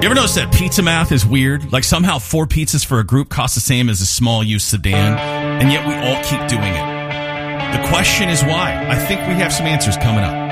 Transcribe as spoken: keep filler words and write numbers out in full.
You ever notice that pizza math is weird? Like somehow four pizzas for a group cost the same as a small used sedan, and yet we all keep doing it. The question is why. I think we have some answers coming up.